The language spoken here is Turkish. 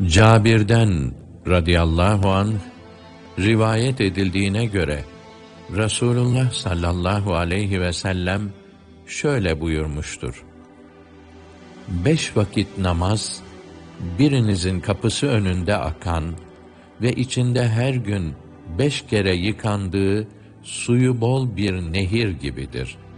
Cabir'den radıyallahu anh rivayet edildiğine göre Resulullah sallallahu aleyhi ve sellem şöyle buyurmuştur: 5 vakit namaz, birinizin kapısı önünde akan ve içinde her gün 5 kere yıkandığı suyu bol bir nehir gibidir.